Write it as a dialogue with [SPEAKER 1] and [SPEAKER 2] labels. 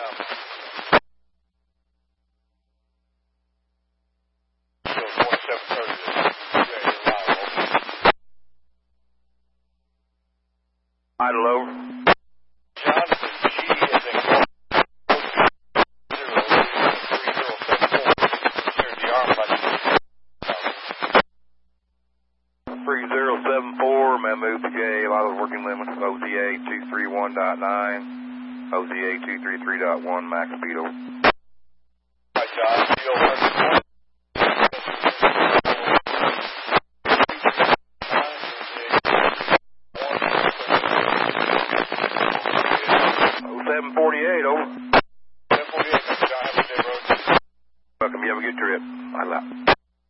[SPEAKER 1] Idle over.
[SPEAKER 2] Johnson, G is in
[SPEAKER 1] 3074, man, move to Gale. I was working limit OTA 231.9, OTA 233.1, max speed over.
[SPEAKER 2] Hi, John.